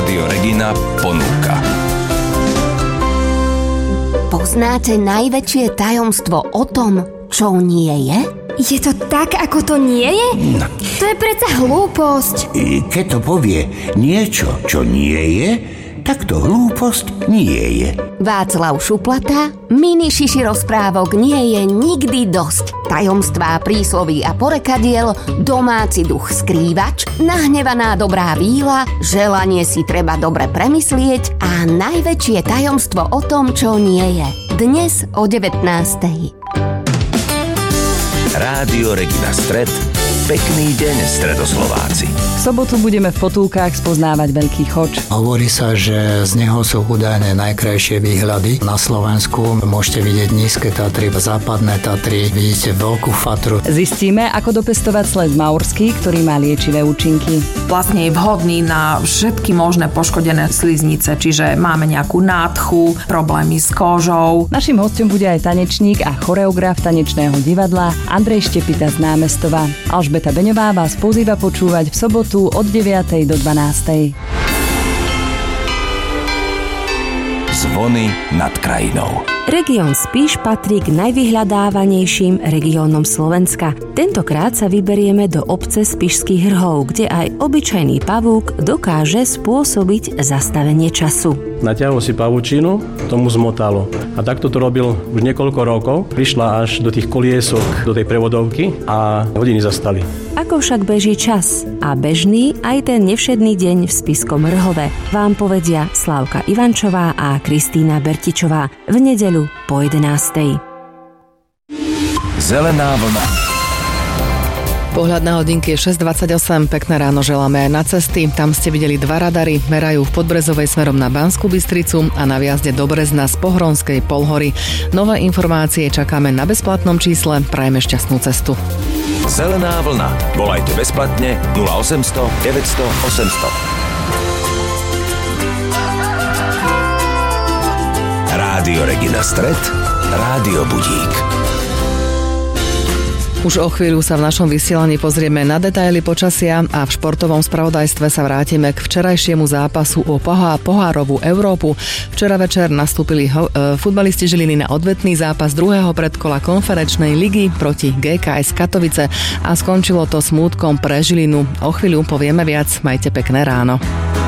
Rádio Regina ponúka. Poznáte najväčšie tajomstvo o tom, čo nie je? Je to tak, ako to nie je? No. To je predsa hlúposť. Keď to povie niečo, čo nie je, tak to hlúposť nie je. Václav Šuplata, mini šiši rozprávok nie je nikdy dosť. Tajomstvá, prísloví a porekadiel, domáci duch skrývač, nahnevaná dobrá víla, želanie si treba dobre premyslieť a najväčšie tajomstvo o tom, čo nie je. Dnes o 19:00. Rádio Regina Stred. Pekný deň, Stredoslováci. V sobotu budeme v Potulkách spoznávať Veľký Choč. Hovorí sa, že z neho sú údajne najkrajšie výhľady. Na Slovensku môžete vidieť nízke Tatry, západné Tatry, vidíte Veľkú Fatru. Zistíme, ako dopestovať sles maurský, ktorý má liečivé účinky. Vlastne je vhodný na všetky možné poškodené sliznice, čiže máme nejakú nádchu, problémy s kožou. Naším hostom bude aj tanečník a choreograf tanečného divadla Andrej Štepita z Námestova. Alžbeta Beňová vás pozýva počúvať v sobotu od 9:00 do 12:00. Zvony nad krajinou. Región Spiš patrí k najvyhľadávanejším regiónom Slovenska. Tentokrát sa vyberieme do obce Spišských Hrhov, kde aj obyčajný pavúk dokáže spôsobiť zastavenie času. Natiahol si pavučinu, tomu zmotalo. A takto to robil už niekoľko rokov. Prišla až do tých koliesok, do tej prevodovky a hodiny zastali. Ako však beží čas a bežný aj ten nevšedný deň v Spiskom Rhove vám povedia Slávka Ivančová a Kristína Bertičová v nedeľu po 11:00. Zelená vlna. Pohľad na hodinky je 6:28, pekné ráno želáme aj na cesty. Tam ste videli 2 radary, merajú v Podbrezovej smerom na Banskú Bystricu a na vjazde do Brezna z Pohronskej Polhory. Nové informácie čakáme na bezplatnom čísle, prajeme šťastnú cestu. Zelená vlna. Volajte bezplatne 0800 900 800. Rádio Regina Stred, Rádio Budík. Už o chvíľu sa v našom vysielaní pozrieme na detaily počasia a v športovom spravodajstve sa vrátime k včerajšiemu zápasu o pohárovú Európu. Včera večer nastúpili futbalisti Žiliny na odvetný zápas druhého predkola konferenčnej ligy proti GKS Katovice a skončilo to smútkom pre Žilinu. O chvíľu povieme viac, majte pekné ráno.